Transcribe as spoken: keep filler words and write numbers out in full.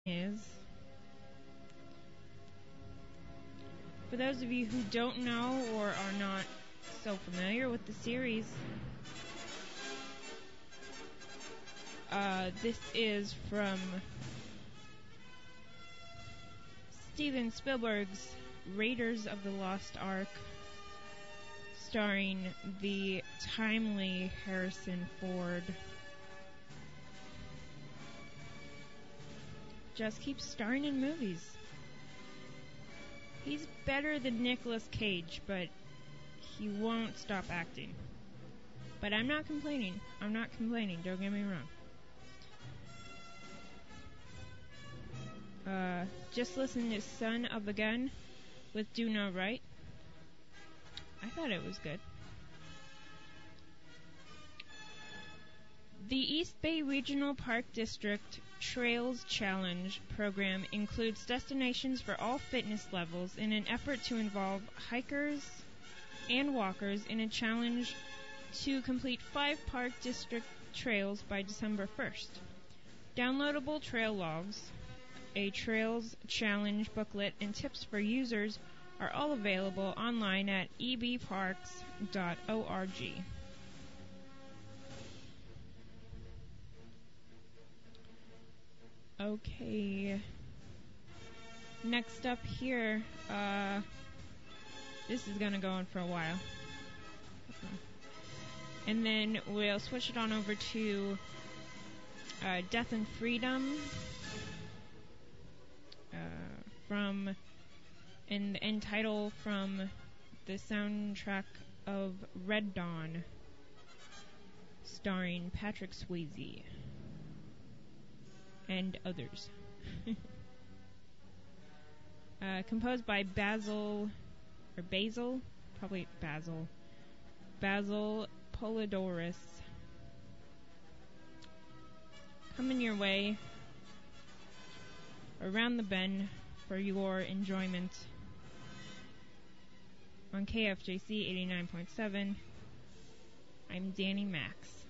is, for those of you who don't know or are not so familiar with the series, uh, this is from Steven Spielberg's Raiders of the Lost Ark, starring the timely Harrison Ford. Just keeps starring in movies. He's better than Nicolas Cage, but he won't stop acting. But I'm not complaining. I'm not complaining, don't get me wrong. Uh, just listen to Son of a Gun with Do No Right. I thought it was good. The East Bay Regional Park District Trails Challenge program includes destinations for all fitness levels in an effort to involve hikers and walkers in a challenge to complete five park district trails by December first. Downloadable trail logs, a Trails Challenge booklet, and tips for users are all available online at e b parks dot org. Okay. Next up here, uh, this is gonna go on for a while. And then we'll switch it on over to uh, Death and Freedom uh, from an end title from the soundtrack of Red Dawn, starring Patrick Swayze and others. uh, composed by Basil, or Basil, probably Basil, Basil Polidorus. Coming your way around the bend for your enjoyment on K F J C eighty-nine point seven. I'm Danny Max.